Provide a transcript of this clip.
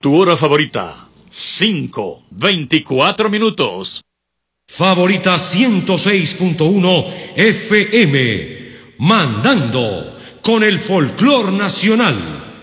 Tu hora favorita, 5:24 minutos. Favorita 106.1 FM, mandando con el folclor nacional.